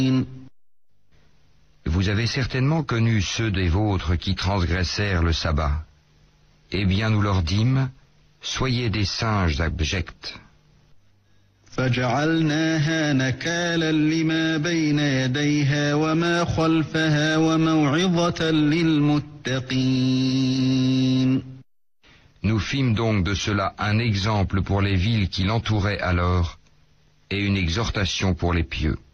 Vous avez certainement connu ceux des vôtres qui transgressèrent le sabbat. Eh bien nous leur dîmes, soyez des singes abjects. فجعلناها نكالا لما بين يديها وما خلفها وموعظة للمتقين. Nous fîmes donc de cela un exemple pour les villes qui l'entouraient alors, et une exhortation pour les pieux.